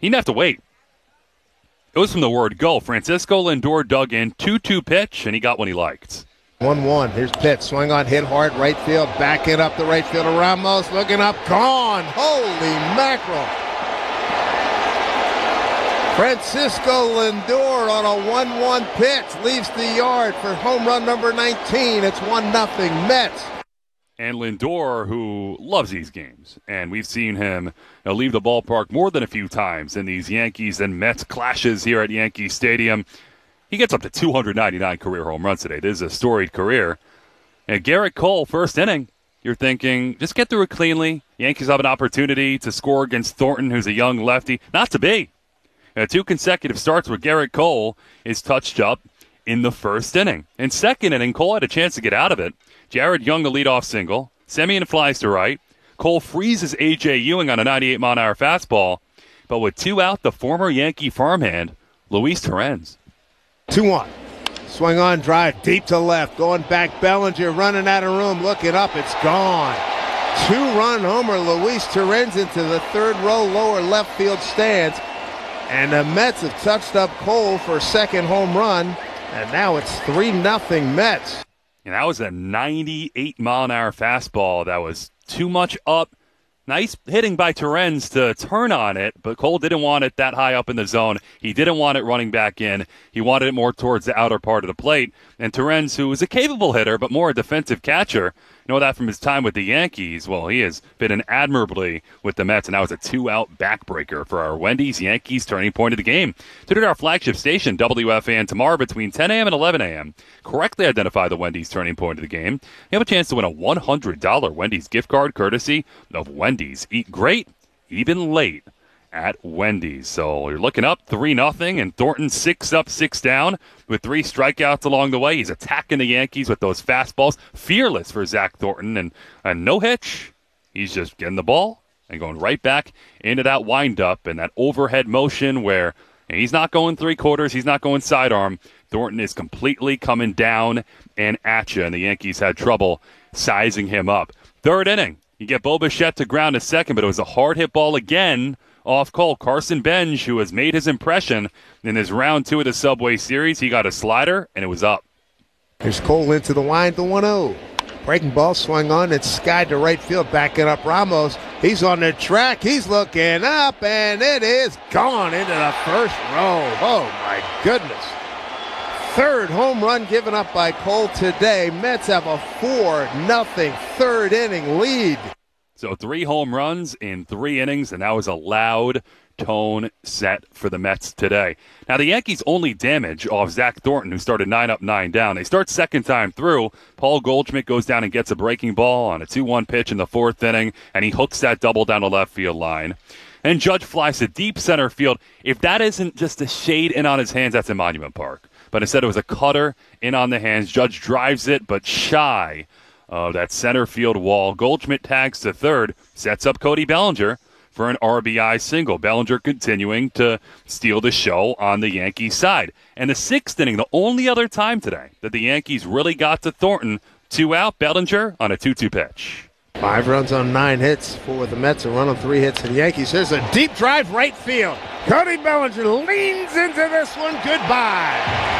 He didn't have to wait. It was from the word go. Francisco Lindor dug in, 2-2 pitch, and he got what he liked. 1-1. Here's pitch. Swing on, hit hard, right field. Backing up the right fielder. Ramos looking up. Gone. Holy mackerel. Francisco Lindor on a 1-1 pitch. Leaves the yard for home run number 19. It's 1-0 Mets. And Lindor, who loves these games, and we've seen him leave the ballpark more than a few times in these Yankees and Mets clashes here at Yankee Stadium. He gets up to 299 career home runs today. This is a storied career. And Garrett Cole, first inning, you're thinking, just get through it cleanly. Yankees have an opportunity to score against Thornton, who's a young lefty. Not to be. 2 consecutive starts where Garrett Cole is touched up in the first inning. In second inning, Cole had a chance to get out of it. Jared Young, a leadoff single. Semien flies to right. Cole freezes A.J. Ewing on a 98-mile-an-hour fastball. But with 2 out, the former Yankee farmhand, Luis Torrens. 2-1. Swing on, drive deep to left. Going back, Bellinger running out of room. Looking up, it's gone. 2-run homer, Luis Torrens into the third row lower left field stands. And the Mets have touched up Cole for second home run. And now it's 3-0 Mets. And that was a 98-mile-an-hour fastball that was too much up. Nice hitting by Torrens to turn on it, but Cole didn't want it that high up in the zone. He didn't want it running back in. He wanted it more towards the outer part of the plate. And Torrens, who is a capable hitter, but more a defensive catcher, you know that from his time with the Yankees. Well, he has fitted admirably with the Mets, and that was a 2-out backbreaker for our Wendy's-Yankees turning point of the game. Tune in to our flagship station, WFAN, tomorrow between 10 a.m. and 11 a.m. Correctly identify the Wendy's turning point of the game. You have a chance to win a $100 Wendy's gift card courtesy of Wendy's. Eat great, even late at Wendy's. So you're looking up 3-0, and Thornton 6 up, 6 down with 3 strikeouts along the way. He's attacking the Yankees with those fastballs. Fearless for Zach Thornton, and no hitch. He's just getting the ball and going right back into that windup and that overhead motion where he's not going 3/4, he's not going sidearm. Thornton is completely coming down and at you, and the Yankees had trouble sizing him up. Third inning, you get Bo Bichette to ground to second, but it was a hard hit ball again off Cole. Carson Benj, who has made his impression in his round 2 of the Subway Series, he got a slider, and it was up. Here's Cole into the wind, the 1-0. Breaking ball, swung on, it's skied to right field, backing up Ramos. He's on the track, he's looking up, and it is gone into the first row. Oh, my goodness. Third home run given up by Cole today. Mets have a 4-0 third inning lead. So 3 home runs in 3 innings, and that was a loud tone set for the Mets today. Now, the Yankees only damage off Zach Thornton, who started 9 up, 9 down. They start second time through. Paul Goldschmidt goes down and gets a breaking ball on a 2-1 pitch in the 4th inning, and he hooks that double down the left field line. And Judge flies to deep center field. If that isn't just a shade in on his hands, that's in Monument Park. But instead it was a cutter in on the hands. Judge drives it, but shy of that center field wall. Goldschmidt tags to third, sets up Cody Bellinger for an RBI single. Bellinger continuing to steal the show on the Yankees side. And the 6th inning, the only other time today that the Yankees really got to Thornton, 2 out, Bellinger on a 2-2 pitch. 5 runs on 9 hits for the Mets, a run on 3 hits for the Yankees. There's a deep drive right field. Cody Bellinger leans into this one. Goodbye.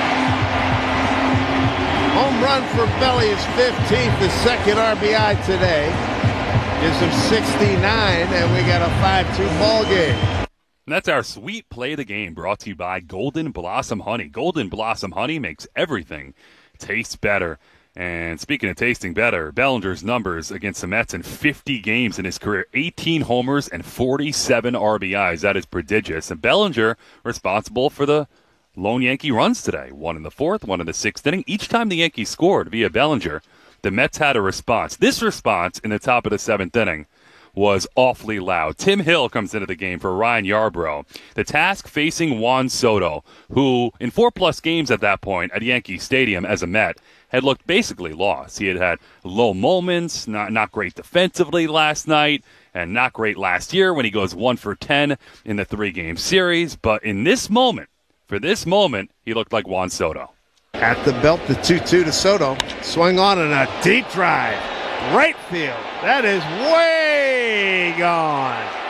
Home run for Belly, his 15th, the second RBI today. Gives him 69, and we got a 5-2 ball game. And that's our sweet play of the game, brought to you by Golden Blossom Honey. Golden Blossom Honey makes everything taste better. And speaking of tasting better, Bellinger's numbers against the Mets in 50 games in his career, 18 homers and 47 RBIs. That is prodigious. And Bellinger responsible for the lone Yankee runs today. 1 in the 4th, 1 in the 6th inning. Each time the Yankees scored via Bellinger, the Mets had a response. This response in the top of the 7th inning was awfully loud. Tim Hill comes into the game for Ryan Yarbrough. The task facing Juan Soto, who in 4+ games at that point at Yankee Stadium as a Met had looked basically lost. He had had low moments, not great defensively last night, and not great last year when he goes 1 for 10 in the 3-game series. But in this moment, for this moment, he looked like Juan Soto. At the belt, the 2-2 to Soto. Swung on and a deep drive. Right field. That is way gone.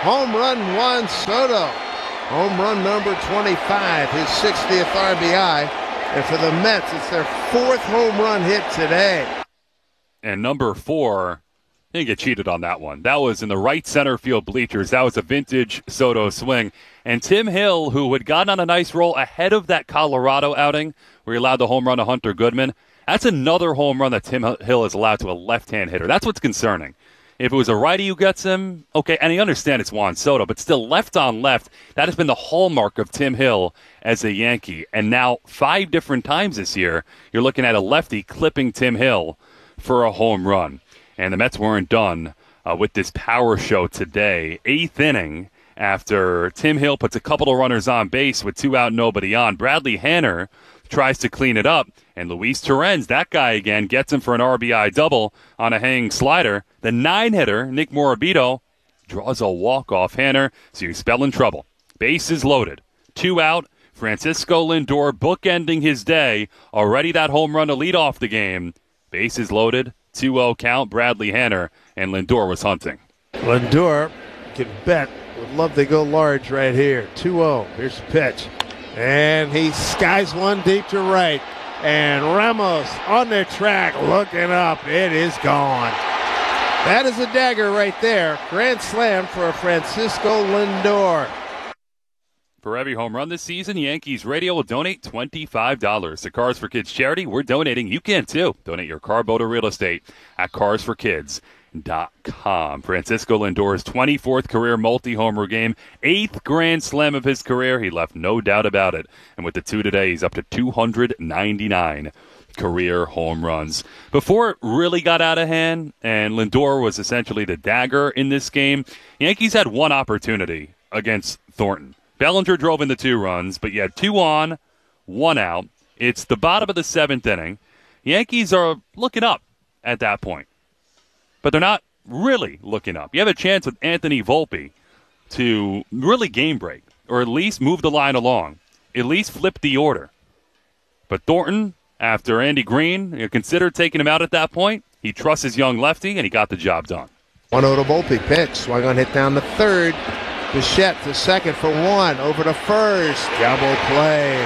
Home run Juan Soto. Home run number 25, his 60th RBI. And for the Mets, it's their 4th home run hit today. And number 4, didn't get cheated on that one. That was in the right center field bleachers. That was a vintage Soto swing. And Tim Hill, who had gotten on a nice roll ahead of that Colorado outing where he allowed the home run to Hunter Goodman, that's another home run that Tim Hill has allowed to a left-hand hitter. That's what's concerning. If it was a righty who gets him, okay, and you understand it's Juan Soto, but still left on left, that has been the hallmark of Tim Hill as a Yankee. And now 5 different times this year, you're looking at a lefty clipping Tim Hill for a home run. And the Mets weren't done with this power show today. 8th inning after Tim Hill puts a couple of runners on base with 2 out, nobody on. Bradley Hanner tries to clean it up, and Luis Torrens, that guy again, gets him for an RBI double on a hanging slider. The 9-hitter, Nick Morabito, draws a walk-off Hanner, so you spell in trouble. Bases loaded. 2 out, Francisco Lindor bookending his day. Already that home run to lead off the game. Bases loaded, 2-0 count, Bradley Hanner, and Lindor was hunting. Lindor, can bet, would love to go large right here. 2-0, here's the pitch. And he skies one deep to right. And Ramos on the track looking up. It is gone. That is a dagger right there. Grand slam for Francisco Lindor. For every home run this season, Yankees Radio will donate $25 to Cars for Kids charity. We're donating. You can too. Donate your car, boat, or real estate at carsforkids.com. Francisco Lindor's 24th career multi-homer game, 8th grand slam of his career. He left no doubt about it. And with the 2 today, he's up to 299 career home runs. Before it really got out of hand, and Lindor was essentially the dagger in this game, Yankees had one opportunity against Thornton. Bellinger drove in the 2 runs, but you had 2 on, 1 out. It's the bottom of the 7th inning. Yankees are looking up at that point, but they're not really looking up. You have a chance with Anthony Volpe to really game break, or at least move the line along, at least flip the order. But Thornton, after Andy Green considered taking him out at that point, he trusts his young lefty, and he got the job done. 1-0 to Volpe. Pitch. Swung on, hit down the 3rd. Bichette to 2nd for 1. Over to 1st. Double play.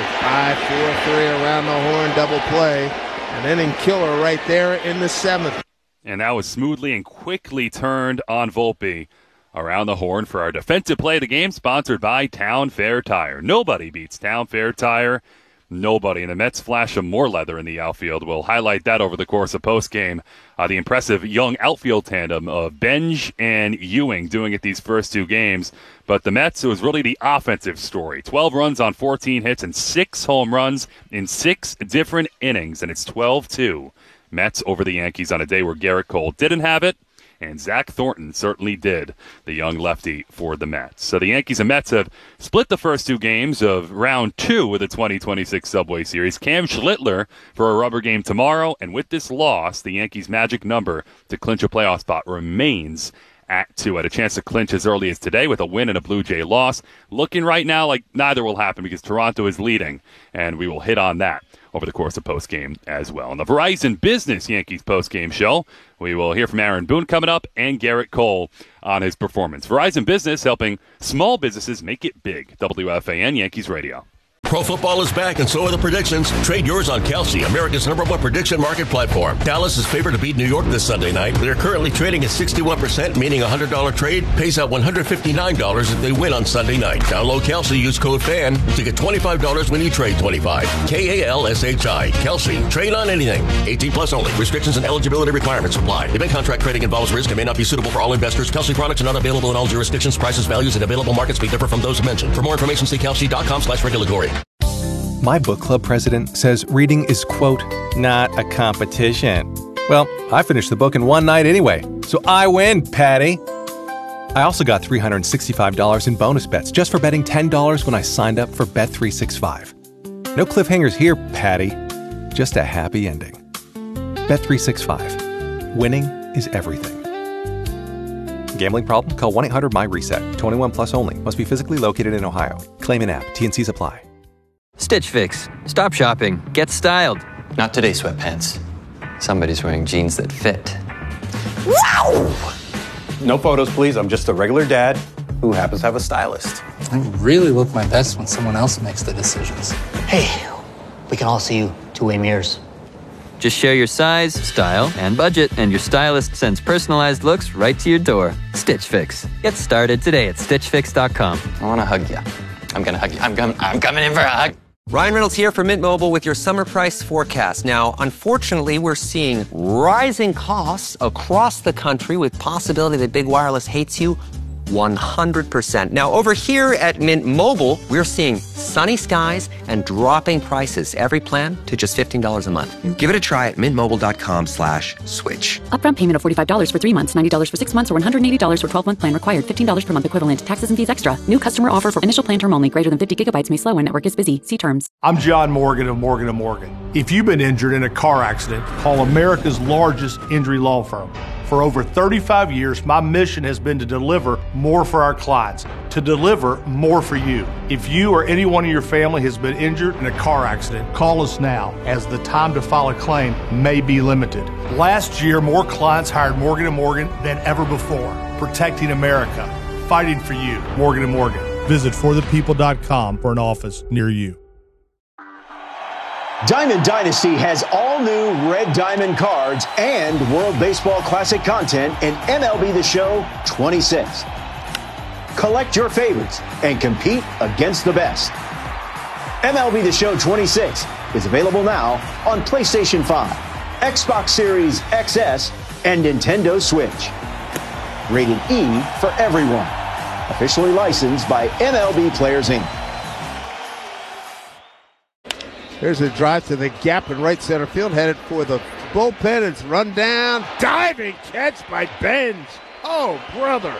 5-4-3 around the horn. Double play. An inning killer right there in the 7th. And that was smoothly and quickly turned on Volpe around the horn for our defensive play of the game, sponsored by Town Fair Tire. Nobody beats Town Fair Tire. Nobody. And the Mets flash some more leather in the outfield. We'll highlight that over the course of postgame. The impressive young outfield tandem of Benj and Ewing doing it these first 2 games. But the Mets, it was really the offensive story. 12 runs on 14 hits and 6 home runs in 6 different innings. And it's 12-2. Mets over the Yankees on a day where Garrett Cole didn't have it. And Zach Thornton certainly did, the young lefty for the Mets. So the Yankees and Mets have split the first 2 games of round 2 of the 2026 Subway Series. Cam Schlittler for a rubber game tomorrow. And with this loss, the Yankees' magic number to clinch a playoff spot remains at 2. Had a chance to clinch as early as today with a win and a Blue Jay loss. Looking right now like neither will happen because Toronto is leading, and we will hit on that over the course of postgame as well. On the Verizon Business Yankees postgame show, we will hear from Aaron Boone coming up and Garrett Cole on his performance. Verizon Business helping small businesses make it big. WFAN Yankees Radio. Pro football is back, and so are the predictions. Trade yours on Kelsey, America's #1 prediction market platform. Dallas is favored to beat New York this Sunday night. They're currently trading at 61%, meaning a $100 trade pays out $159 if they win on Sunday night. Download Kelsey, use code FAN to get $25 when you trade 25. KALSHI. Kelsey. Trade on anything. 18 plus only. Restrictions and eligibility requirements apply. Event contract trading involves risk and may not be suitable for all investors. Kelsey products are not available in all jurisdictions. Prices, values, and available markets may differ from those mentioned. For more information, see kelsey.com/regulatory. My book club president says reading is, quote, not a competition. Well, I finished the book in one night anyway, so I win, Patty. I also got $365 in bonus bets just for betting $10 when I signed up for Bet365. No cliffhangers here, Patty. Just a happy ending. Bet365. Winning is everything. Gambling problem? Call 1-800-MY-RESET. 21 plus only. Must be physically located in Ohio. Claim in app. T&Cs apply. Stitch Fix. Stop shopping. Get styled. Not today, sweatpants. Somebody's wearing jeans that fit. Wow! No photos, please. I'm just a regular dad who happens to have a stylist. I really look my best when someone else makes the decisions. Hey, we can all see you two-way mirrors. Just share your size, style, and budget, and your stylist sends personalized looks right to your door. Stitch Fix. Get started today at StitchFix.com. I want to hug you. I'm going to hug you. I'm coming in for a hug. Ryan Reynolds here for Mint Mobile with your summer price forecast. Now, unfortunately, we're seeing rising costs across the country with possibility that big wireless hates you 100%. Now, over here at Mint Mobile, we're seeing sunny skies and dropping prices. Every plan to just $15 a month. Give it a try at mintmobile.com/switch. Upfront payment of $45 for 3 months, $90 for 6 months, or $180 for 12-month plan required. $15 per month equivalent. Taxes and fees extra. New customer offer for initial plan term only. Greater than 50 gigabytes may slow when network is busy. See terms. I'm John Morgan of Morgan & Morgan. If you've been injured in a car accident, call America's largest injury law firm. For over 35 years, my mission has been to deliver more for our clients, to deliver more for you. If you or anyone in your family has been injured in a car accident, call us now, as the time to file a claim may be limited. Last year, more clients hired Morgan & Morgan than ever before, protecting America, fighting for you. Morgan & Morgan. Visit forthepeople.com for an office near you. Diamond Dynasty has all new Red Diamond cards and World Baseball Classic content in MLB The Show 26. Collect your favorites and compete against the best. MLB The Show 26 is available now on PlayStation 5, Xbox Series XS, and Nintendo Switch. Rated E for everyone. Officially licensed by MLB Players Inc. There's a drive to the gap in right center field, headed for the bullpen. It's run down. Diving catch by Benj. Oh, brother.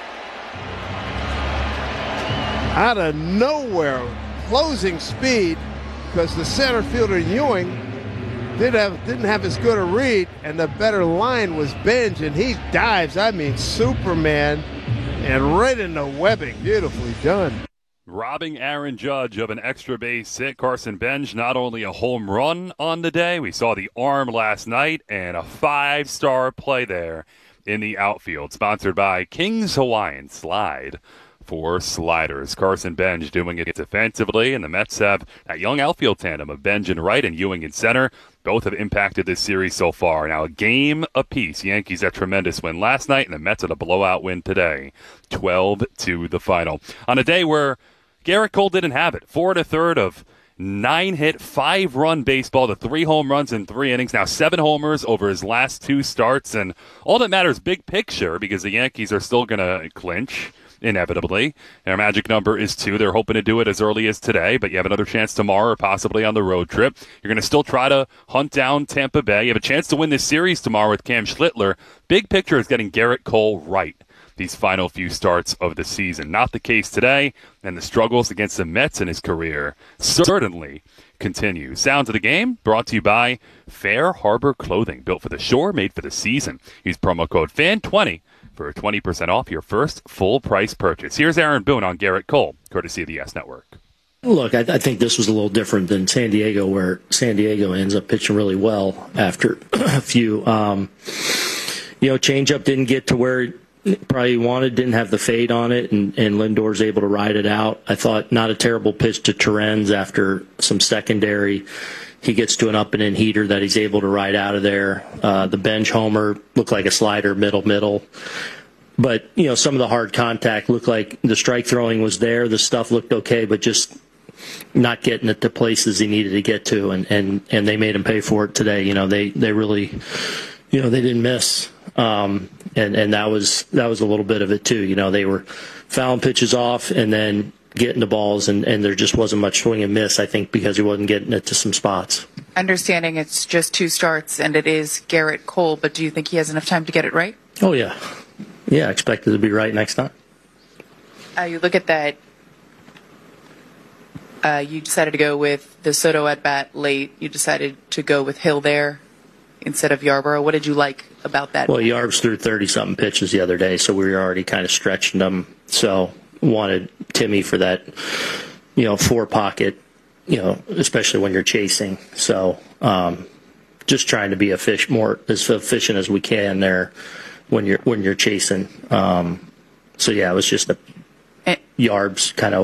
Out of nowhere, closing speed, because the center fielder Ewing didn't have as good a read, and the better line was Benj, and he dives, I mean Superman, and right in the webbing. Beautifully done. Robbing Aaron Judge of an extra base hit. Carson Benj, not only a home run on the day, we saw the arm last night, and a 5-star play there in the outfield. Sponsored by King's Hawaiian Slide for sliders. Carson Benj doing it defensively, and the Mets have that young outfield tandem of Benj in right and Ewing in center. Both have impacted this series so far. Now a game apiece. Yankees a tremendous win last night, and the Mets had a blowout win today. 12-2 the final. On a day where Garrett Cole didn't have it. 4 1/3 of 9-hit, 5-run baseball to 3 home runs in 3 innings. Now 7 homers over his last 2 starts. And all that matters big picture, because the Yankees are still going to clinch, inevitably. Their magic number is 2. They're hoping to do it as early as today, but you have another chance tomorrow or possibly on the road trip. You're going to still try to hunt down Tampa Bay. You have a chance to win this series tomorrow with Cam Schlittler. Big picture is getting Garrett Cole right these final few starts of the season. Not the case today, and the struggles against the Mets in his career certainly continue. Sounds of the game brought to you by Fair Harbor Clothing, built for the shore, made for the season. Use promo code FAN20 for 20% off your first full-price purchase. Here's Aaron Boone on Garrett Cole, courtesy of the YES Network. Look, I think this was a little different than San Diego, where San Diego ends up pitching really well after a few. Changeup didn't get to where probably wanted, didn't have the fade on it, and Lindor's able to ride it out. I thought not a terrible pitch to Torrens after some secondary. He gets to an up-and-in heater that he's able to ride out of there. The Benj homer looked like a slider, middle. But, some of the hard contact looked like the strike throwing was there. The stuff looked okay, but just not getting it to places he needed to get to, and they made him pay for it today. They really, they didn't miss. And that was a little bit of it too. They were fouling pitches off and then getting the balls, and there just wasn't much swing and miss, I think, because he wasn't getting it to some spots. Understanding it's just 2 starts and it is Garrett Cole, but do you think he has enough time to get it right? Oh, yeah. Yeah, I expect it to be right next time. You look at that. You decided to go with the Soto at-bat late. You decided to go with Hill there instead of Yarborough. What did you like about that? Well, Yarbs threw 30-something pitches the other day, so we were already kind of stretching them. So wanted Timmy for that, 4-pocket, especially when you're chasing. So just trying to be as efficient as we can there when you're chasing. So yeah, it was just Yarb's kind of